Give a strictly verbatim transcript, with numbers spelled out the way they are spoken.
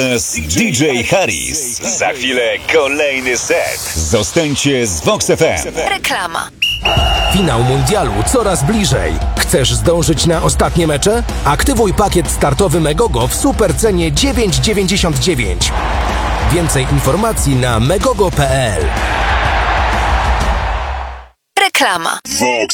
D J Harris. Za chwilę kolejny set. Zostańcie z Vox F M. Reklama. Finał mundialu coraz bliżej. Chcesz zdążyć na ostatnie mecze? Aktywuj pakiet startowy Megogo w supercenie dziewięć dziewięćdziesiąt dziewięć. Więcej informacji na megogo kropka p l. Reklama. Vox